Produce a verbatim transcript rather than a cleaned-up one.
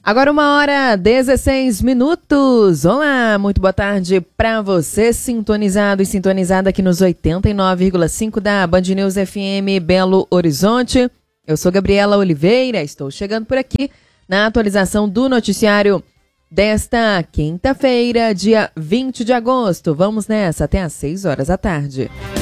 Agora uma hora, dezesseis minutos. Olá, muito boa tarde para você, sintonizado e sintonizada aqui nos oitenta e nove vírgula cinco da Band News F M Belo Horizonte. Eu sou Gabriela Oliveira, estou chegando por aqui na atualização do noticiário desta quinta-feira, dia vinte de agosto. Vamos nessa até às seis horas da tarde.